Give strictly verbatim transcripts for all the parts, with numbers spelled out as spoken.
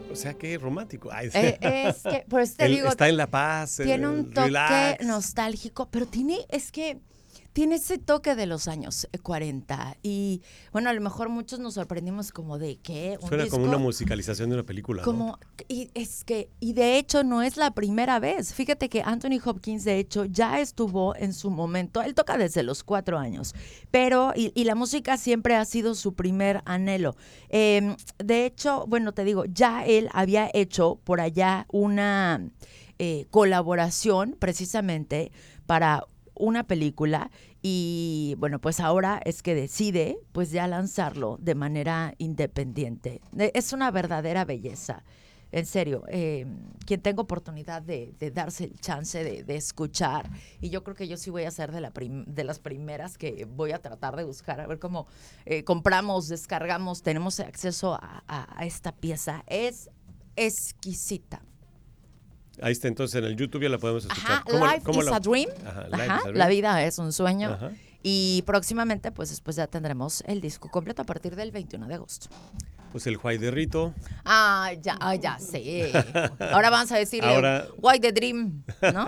O sea, qué romántico. Ay, Eh, es que, por eso te el, digo, está en La Paz. tiene el, un toque relax. nostálgico, pero tiene, es que tiene ese toque de los años cuarenta. Y bueno, a lo mejor muchos nos sorprendimos como de qué. Suena disco? como una musicalización de una película, Como, ¿no? y es que, y de hecho no es la primera vez. Fíjate que Anthony Hopkins, de hecho, ya estuvo en su momento. Él toca desde los cuatro años, pero, y, y la música siempre ha sido su primer anhelo. Eh, de hecho, bueno, te digo, ya él había hecho por allá una eh, colaboración precisamente para una película y bueno, pues ahora es que decide pues ya lanzarlo de manera independiente. Es una verdadera belleza, en serio. Eh, quien tenga oportunidad de, de darse el chance de, de escuchar, y yo creo que yo sí voy a ser de, la prim, de las primeras que voy a tratar de buscar, a ver cómo eh, compramos, descargamos, tenemos acceso a, a, a esta pieza. Es exquisita. Ahí está, entonces en el YouTube ya la podemos escuchar. Ajá, ¿Cómo, Life cómo is la... a Dream. Ajá, Ajá, Life is a Dream. la vida es un sueño. Ajá. Y próximamente, pues después ya tendremos el disco completo a partir del veintiuno de agosto. Pues el Juay de Rito. Ah, ya, ah, ya sé. Ahora vamos a decirle Ahora... Why the Dream, ¿no?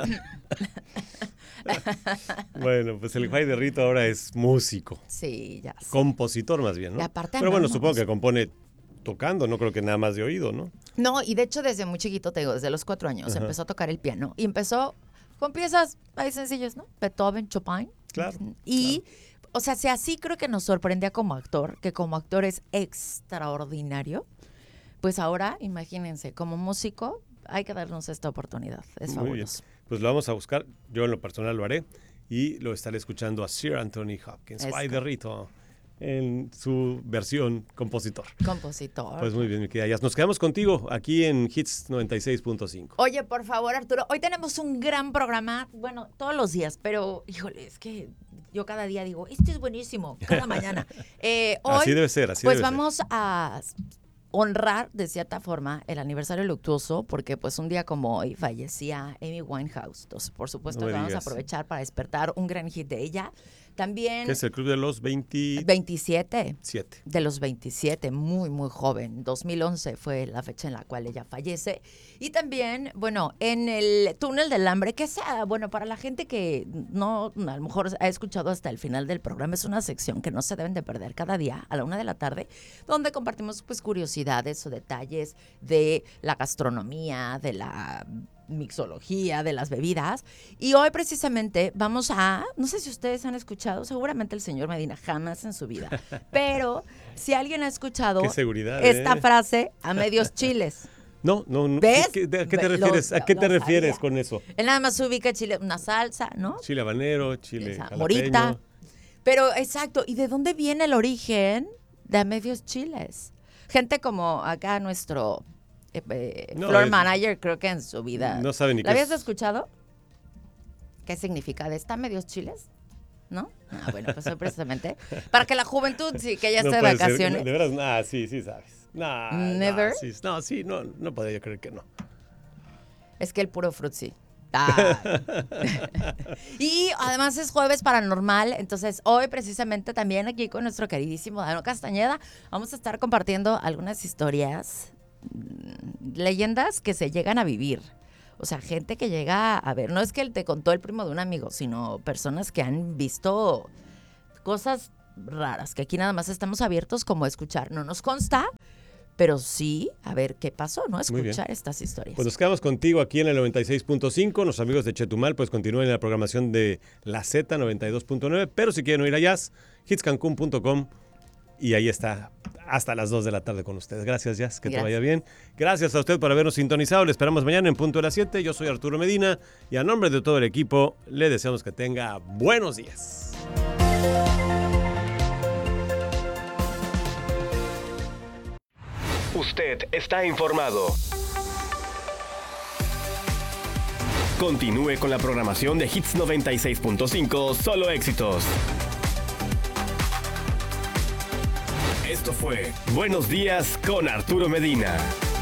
Bueno, pues el Juay de Rito ahora es músico. Sí, ya sé. Compositor más bien, ¿no? Y aparte Pero bueno, amamos. supongo que compone tocando, no creo que nada más de oído, ¿no? No, y de hecho desde muy chiquito, te digo, desde los cuatro años Ajá. empezó a tocar el piano. Y empezó con piezas ahí sencillas, ¿no? Beethoven, Chopin. Claro. Y, claro. O sea, si así creo que nos sorprendía como actor, que como actor es extraordinario, pues ahora, imagínense, como músico, hay que darnos esta oportunidad. Es Muy fabuloso. bien. Pues lo vamos a buscar, yo en lo personal lo haré, y lo estaré escuchando a Sir Anthony Hopkins, Es Juay de Rito, en su versión compositor. Compositor. Pues muy bien, mi querida Jazz. Nos quedamos contigo aquí en Hits noventa y seis punto cinco. Oye, por favor, Arturo, hoy tenemos un gran programa, bueno, todos los días, pero, híjole, es que yo cada día digo, este es buenísimo, cada mañana. Eh, hoy, así debe ser, así pues debe vamos ser. a honrar, de cierta forma, el aniversario luctuoso, porque pues un día como hoy fallecía Amy Winehouse. Entonces, por supuesto, No me que vamos a digas. aprovechar para despertar un gran hit de ella. También ¿Qué es el club de los veintisiete? veintisiete. De los veintisiete, muy, muy joven. dos mil once fue la fecha en la cual ella fallece. Y también, bueno, en el túnel del hambre, que sea, bueno, para la gente que no, a lo mejor ha escuchado hasta el final del programa, es una sección que no se deben de perder cada día a la una de la tarde, donde compartimos pues curiosidades o detalles de la gastronomía, de la mixología, de las bebidas. Y hoy precisamente vamos a, no sé si ustedes han escuchado, seguramente el señor Medina jamás en su vida, pero si alguien ha escuchado Qué seguridad, esta ¿eh? frase, a medios chiles. No, no, no. ¿Ves? ¿Qué, qué- a qué te Ve- refieres? lo- ¿A qué te lo refieres sabía. con eso? Él nada más ubica chile, una salsa, ¿no? Chile habanero, chile Esa, jalapeño. morita. Pero exacto, ¿y de dónde viene el origen de a medios chiles? Gente como acá nuestro eh, eh, No, floor es- manager, creo que en su vida. No sabe ni ¿La qué habías es. escuchado? ¿Qué significa de esta medios chiles? ¿No? Ah, bueno, pues hoy precisamente para que la juventud, sí, que ya No esté de puede ser. vacaciones. De veras, ah, sí, sí sabes. No, Never. No, sí, no, sí, no, no podría yo creer que no. Es que el puro frutzi. Ay. Y además es jueves paranormal, entonces hoy precisamente también aquí con nuestro queridísimo Dano Castañeda vamos a estar compartiendo algunas historias, mm, leyendas que se llegan a vivir. O sea, gente que llega a ver, no es que él te contó el primo de un amigo, sino personas que han visto cosas raras, que aquí nada más estamos abiertos como a escuchar. No nos consta, pero sí a ver qué pasó, ¿no? Muy bien. Escuchar estas historias. Pues nos quedamos contigo aquí en el noventa y seis punto cinco. Los amigos de Chetumal pues continúen en la programación de la Z noventa y dos punto nueve. Pero si quieren oír a Jazz, hits cancún punto com. Y ahí está hasta las dos de la tarde con ustedes. Gracias, Jazz. Que Gracias. te vaya bien. Gracias a usted por habernos sintonizado. Le esperamos mañana en punto de las siete. Yo soy Arturo Medina. Y a nombre de todo el equipo, le deseamos que tenga buenos días. Usted está informado. Continúe con la programación de Hits noventa y seis punto cinco, solo éxitos. Esto fue Buenos Días con Arturo Medina.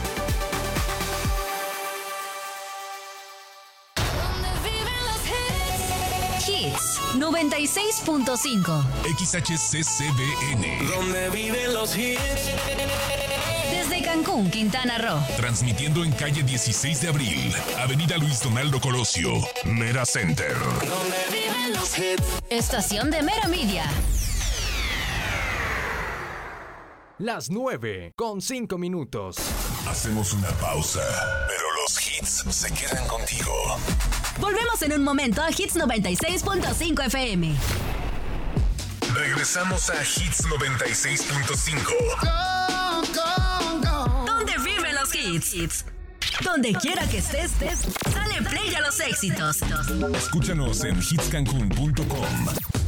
Hits noventa y seis punto cinco. X H C C B N. Donde viven los hits. Desde Cancún, Quintana Roo. Transmitiendo en calle dieciséis de abril, Avenida Luis Donaldo Colosio, Mera Center. Donde viven los hits. Estación de Mera Media. Las nueve con cinco minutos. Hacemos una pausa, pero los hits se quedan contigo. Volvemos en un momento a Hits noventa y seis punto cinco F M. Regresamos a Hits noventa y seis punto cinco. Donde viven los hits. Donde quiera que estés, estés, dale play a los éxitos. Escúchanos en hits cancún punto com.